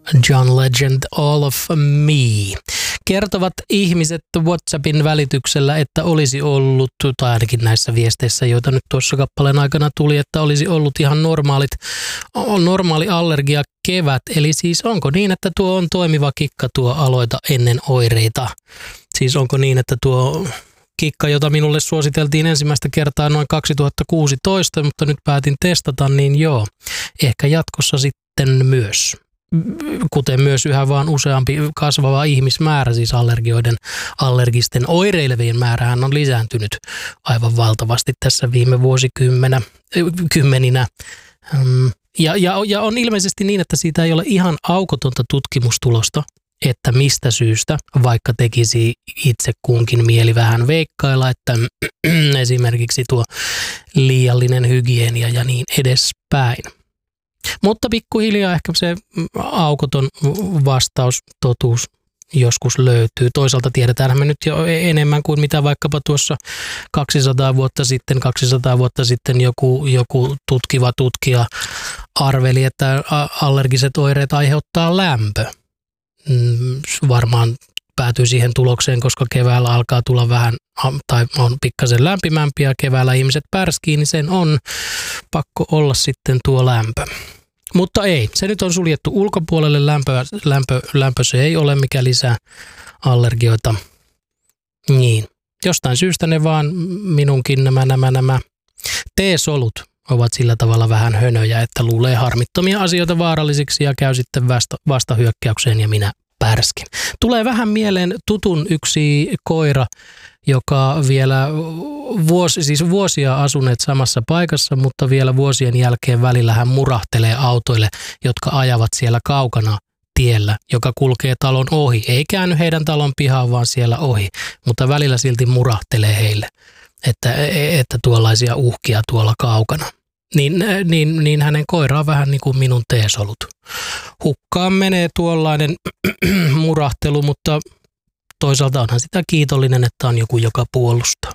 John Legend, All of Me. Kertovat ihmiset WhatsAppin välityksellä, että olisi ollut, tai ainakin näissä viesteissä, joita nyt tuossa kappaleen aikana tuli, että olisi ollut ihan normaali allergia kevät. Eli siis onko niin, että tuo on toimiva kikka tuo aloita ennen oireita? Siis onko niin, että tuo kikka, jota minulle suositeltiin ensimmäistä kertaa noin 2016, mutta nyt päätin testata, niin joo, ehkä jatkossa sitten myös. Kuten myös yhä vaan useampi kasvava ihmismäärä, siis allergisten oireilevien määrähän on lisääntynyt aivan valtavasti tässä viime vuosikymmeninä. Ja on ilmeisesti niin, että siitä ei ole ihan aukotonta tutkimustulosta, että mistä syystä, vaikka tekisi itse kunkin mieli vähän veikkailla, että esimerkiksi tuo liiallinen hygienia ja niin edespäin. Mutta pikkuhiljaa ehkä se aukoton vastaus, totuus joskus löytyy. Toisaalta tiedetään me nyt jo enemmän kuin mitä vaikkapa tuossa 200 vuotta sitten joku tutkiva tutkija arveli, että allergiset oireet aiheuttaa lämpö. Varmaan päätyy siihen tulokseen, koska keväällä alkaa tulla vähän, tai on pikkasen lämpimämpiä, keväällä ihmiset pärskii, niin sen on pakko olla sitten tuo lämpö. Mutta ei, se nyt on suljettu ulkopuolelle, lämpö se ei ole, mikä lisää allergioita. Niin, jostain syystä ne vaan minunkin nämä T-solut ovat sillä tavalla vähän hönöjä, että luulee harmittomia asioita vaarallisiksi ja käy sitten vastahyökkäykseen ja minä pärskin. Tulee vähän mieleen tutun yksi koira, joka vielä vuosia asuneet samassa paikassa, mutta vielä vuosien jälkeen välillä hän murahtelee autoille, jotka ajavat siellä kaukana tiellä, joka kulkee talon ohi. Ei käänny heidän talon pihaan, vaan siellä ohi, mutta välillä silti murahtelee heille, että tuollaisia uhkia tuolla kaukana. Niin hänen koira on vähän niin kuin minun T-solut. Hukkaan menee tuollainen murahtelu, mutta toisaalta onhan sitä kiitollinen, että on joku, joka puolustaa.